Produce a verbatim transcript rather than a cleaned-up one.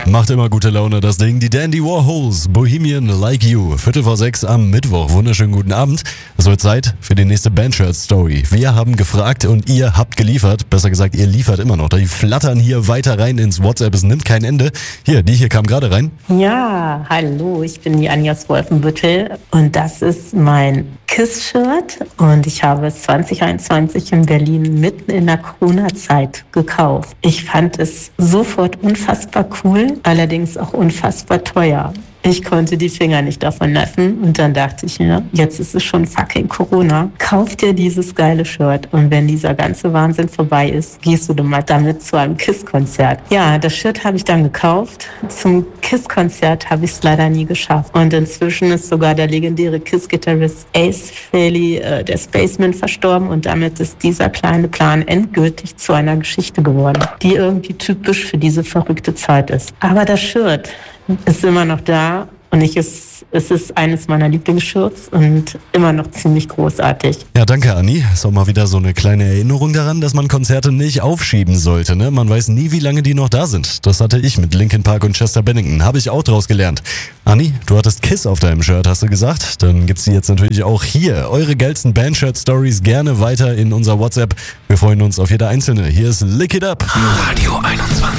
Macht immer gute Laune, das Ding. Die Dandy Warhols, Bohemian Like You. Viertel vor sechs am Mittwoch. Wunderschönen guten Abend. Es wird Zeit für die nächste Bandshirt-Story. Wir haben gefragt und ihr habt geliefert. Besser gesagt, ihr liefert immer noch. Die flattern hier weiter rein ins WhatsApp. Es nimmt kein Ende. Hier, die hier kam gerade rein. Ja, hallo, ich bin die Anja aus Wolfenbüttel und das ist mein KISS-Shirt und ich habe es zwanzig einundzwanzig in Berlin mitten in der Corona-Zeit gekauft. Ich fand es sofort unfassbar cool, allerdings auch unfassbar teuer. Ich konnte die Finger nicht davon lassen und dann dachte ich mir, jetzt ist es schon fucking Corona. Kauf dir dieses geile Shirt und wenn dieser ganze Wahnsinn vorbei ist, gehst du dann mal damit zu einem KISS-Konzert. Ja, das Shirt habe ich dann gekauft. Zum KISS-Konzert habe ich es leider nie geschafft. Und inzwischen ist sogar der legendäre KISS-Gitarrist Ace Frehley, äh, der Spaceman, verstorben und damit ist dieser kleine Plan endgültig zu einer Geschichte geworden, die irgendwie typisch für diese verrückte Zeit ist. Aber das Shirt ist immer noch da und ich ist, es ist eines meiner Lieblingsshirts und immer noch ziemlich großartig. Ja, danke, Anni. Ist auch mal wieder so eine kleine Erinnerung daran, dass man Konzerte nicht aufschieben sollte. Ne? Man weiß nie, wie lange die noch da sind. Das hatte ich mit Linkin Park und Chester Bennington. Habe ich auch draus gelernt. Anni, du hattest KISS auf deinem Shirt, hast du gesagt? Dann gibt's die jetzt natürlich auch hier. Eure geilsten Bandshirt-Stories gerne weiter in unser WhatsApp. Wir freuen uns auf jede einzelne. Hier ist Lick It Up. Radio einundzwanzig.